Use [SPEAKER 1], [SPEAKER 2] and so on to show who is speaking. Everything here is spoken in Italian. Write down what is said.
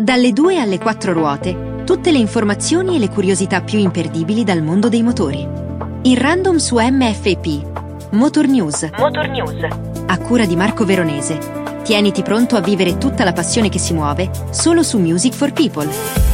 [SPEAKER 1] Dalle 2 alle 4 ruote, tutte le informazioni e le curiosità più imperdibili dal mondo dei motori. In random su MFP. Motor News. A cura di Marco Veronese. Tieniti pronto a vivere tutta la passione che si muove solo su Music for People.